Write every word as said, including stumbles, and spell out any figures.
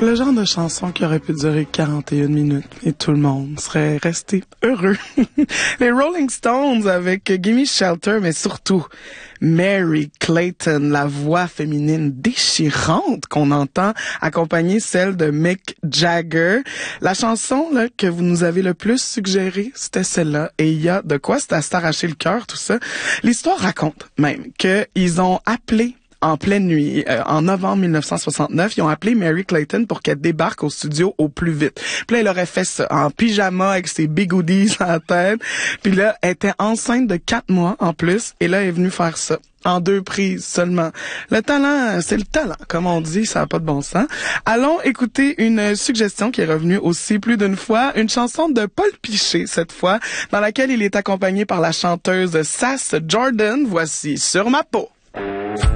Le genre de chanson qui aurait pu durer quarante et une minutes et tout le monde serait resté heureux. Les Rolling Stones avec Gimme Shelter, mais surtout Mary Clayton, la voix féminine déchirante qu'on entend accompagner celle de Mick Jagger. La chanson là que vous nous avez le plus suggérée, c'était celle-là. Et il y a de quoi c'est à s'arracher le cœur, tout ça. L'histoire raconte même qu'ils ont appelé en pleine nuit, euh, en novembre mille neuf cent soixante-neuf, ils ont appelé Mary Clayton pour qu'elle débarque au studio au plus vite. Puis là, elle aurait fait ça en pyjama avec ses bigoudis à la tête. Puis là, elle était enceinte de quatre mois en plus. Et là, elle est venue faire ça en deux prises seulement. Le talent, c'est le talent, comme on dit, ça n'a pas de bon sens. Allons écouter une suggestion qui est revenue aussi plus d'une fois, une chanson de Paul Piché cette fois, dans laquelle il est accompagné par la chanteuse Sass Jordan. Voici Sur ma peau.